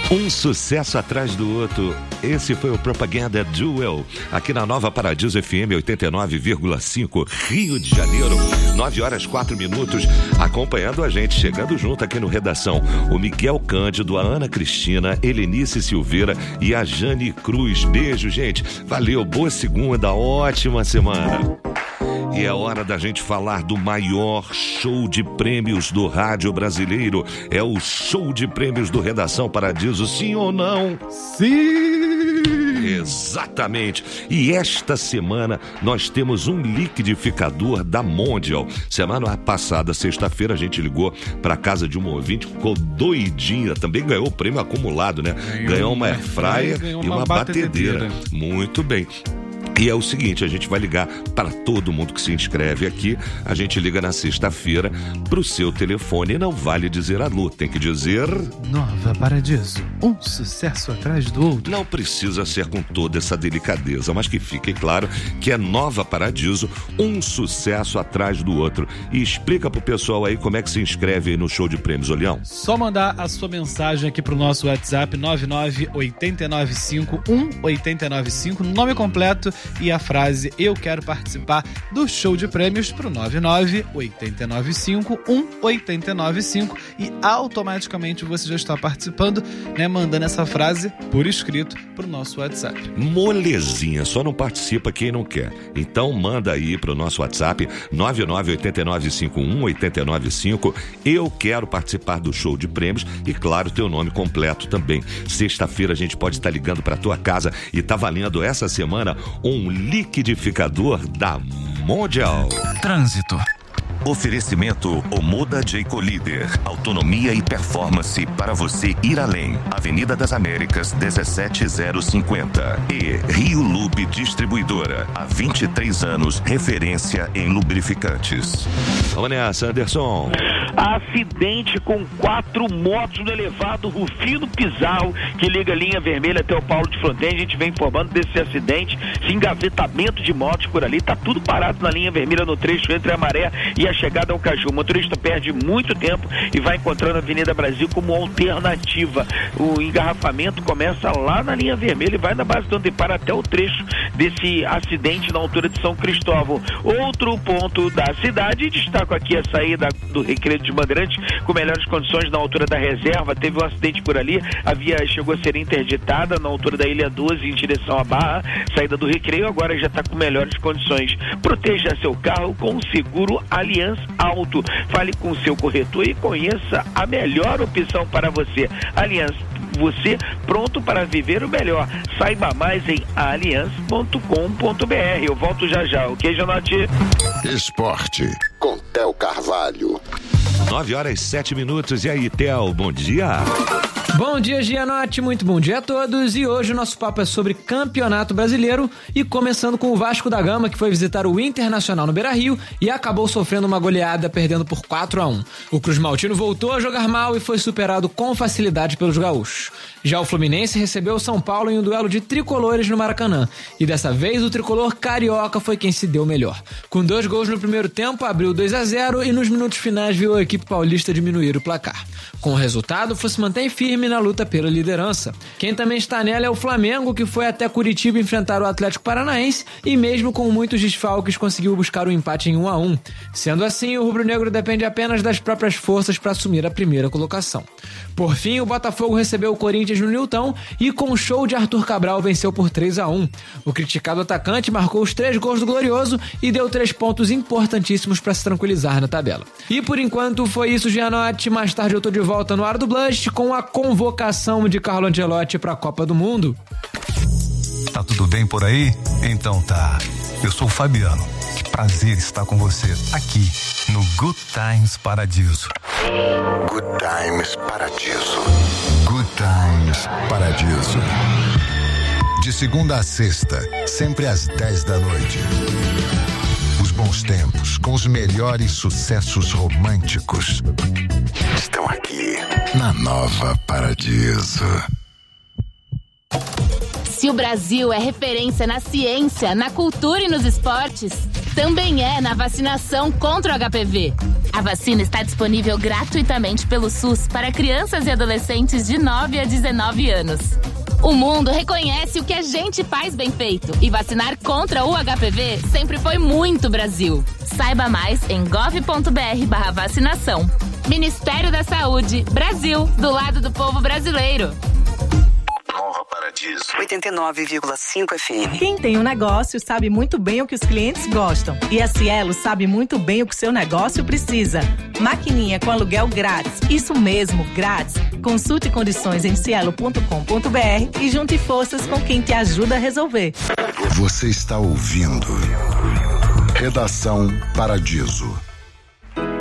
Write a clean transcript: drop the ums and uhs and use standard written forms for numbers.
Um sucesso atrás do outro. Esse foi o Propaganda Duel, aqui na Nova Paradiso FM 89,5, Rio de Janeiro. 9h04, acompanhando a gente, chegando junto aqui no Redação, o Miguel Cândido, a Ana Cristina, Helenice Silveira e a Jane Cruz. Beijo, gente. Valeu, boa segunda, ótima semana. E é hora da gente falar do maior show de prêmios do rádio brasileiro. É o show de prêmios do Redação Paradiso, sim ou não? Sim! Exatamente. E esta semana nós temos um liquidificador da Mondial. Semana passada, sexta-feira, a gente ligou para casa de um ouvinte, ficou doidinha. Também ganhou o prêmio acumulado, né? Ganhou uma airfryer e uma batedeira. Muito bem. E é o seguinte, a gente vai ligar para todo mundo que se inscreve aqui. A gente liga na sexta-feira pro seu telefone. Não vale dizer alô, tem que dizer... Nova Paradiso, um sucesso atrás do outro. Não precisa ser com toda essa delicadeza, mas que fique claro que é Nova Paradiso, um sucesso atrás do outro. E explica pro pessoal aí como é que se inscreve aí no show de prêmios, Olião. Só mandar a sua mensagem aqui pro nosso WhatsApp 998951895, nome completo e a frase "Eu quero participar do show de prêmios" pro 998951895 e automaticamente você já está participando, né, mandando essa frase por escrito pro nosso WhatsApp. Molezinha, só não participa quem não quer. Então manda aí pro nosso WhatsApp 998951895. Eu quero participar do show de prêmios e, claro, teu nome completo também. Sexta-feira a gente pode estar ligando pra tua casa e tá valendo essa semana um liquidificador da Mondial. Trânsito. Oferecimento Omoda Jayco Líder. Autonomia e performance para você ir além. Avenida das Américas, 17050. E Rio Lube Distribuidora. Há 23 anos, referência em lubrificantes. Vamos nessa, Anderson. Acidente com 4 motos no elevado Rufino Pizarro, que liga a linha vermelha até o Paulo de Fronten. A gente vem informando desse acidente, esse engavetamento de motos por ali. Tá tudo parado na linha vermelha no trecho entre a Maré e a chegada ao Caju. O motorista perde muito tempo e vai encontrando a Avenida Brasil como alternativa. O engarrafamento começa lá na linha vermelha e vai na base do Antepara até o trecho desse acidente na altura de São Cristóvão. Outro ponto da cidade, destaco aqui a saída do Recreio de Bandeirantes com melhores condições na altura da reserva. Teve um acidente por ali, a via chegou a ser interditada na altura da Ilha 12 em direção à Barra, saída do Recreio, agora já está com melhores condições. Proteja seu carro com o seguro Aliança Auto. Fale com o seu corretor e conheça a melhor opção para você. Aliança, você pronto para viver o melhor. Saiba mais em aliança.com.br. Eu volto já, ok, Janete? Esporte com Theo Carvalho. 9h07. E aí, Theo, bom dia. Bom dia, Gianotti, muito bom dia a todos. E hoje o nosso papo é sobre Campeonato Brasileiro e começando com o Vasco da Gama, que foi visitar o Internacional no Beira-Rio e acabou sofrendo uma goleada, perdendo por 4-1. O Cruz Maltino voltou a jogar mal e foi superado com facilidade pelos gaúchos. Já o Fluminense recebeu o São Paulo em um duelo de tricolores no Maracanã e dessa vez o tricolor carioca foi quem se deu melhor. Com 2 gols no primeiro tempo, abriu 2-0 e nos minutos finais viu a equipe paulista diminuir o placar. Com o resultado, o Flu se mantém firme na luta pela liderança. Quem também está nela é o Flamengo, que foi até Curitiba enfrentar o Atlético Paranaense e mesmo com muitos desfalques conseguiu buscar o empate em 1-1. Sendo assim, o rubro-negro depende apenas das próprias forças para assumir a primeira colocação. Por fim, o Botafogo recebeu o Corinthians no Nilton e com o show de Arthur Cabral venceu por 3-1. O criticado atacante marcou os 3 gols do Glorioso e deu 3 pontos importantíssimos para se tranquilizar na tabela. E por enquanto foi isso, Gianotti. Mais tarde eu tô de volta no Ar do Blast com a convocação de Carlo Ancelotti para a Copa do Mundo. Tá tudo bem por aí? Então tá. Eu sou o Fabiano. Que prazer estar com você aqui no Good Times Paradiso. Good Times Paradiso. Good Times Paradiso. De segunda a sexta, sempre às 10 da noite. Os bons tempos, com os melhores sucessos românticos, estão aqui na Nova Paradiso. Se o Brasil é referência na ciência, na cultura e nos esportes, também é na vacinação contra o HPV. A vacina está disponível gratuitamente pelo SUS para crianças e adolescentes de 9 a 19 anos. O mundo reconhece o que a gente faz bem feito e vacinar contra o HPV sempre foi muito Brasil. Saiba mais em gov.br/vacinação. Ministério da Saúde, Brasil, do lado do povo brasileiro. Nova Paradiso. 89,5 FM. Quem tem um negócio sabe muito bem o que os clientes gostam. E a Cielo sabe muito bem o que seu negócio precisa. Maquininha com aluguel grátis. Isso mesmo, grátis. Consulte condições em cielo.com.br e junte forças com quem te ajuda a resolver. Você está ouvindo Redação Paradiso.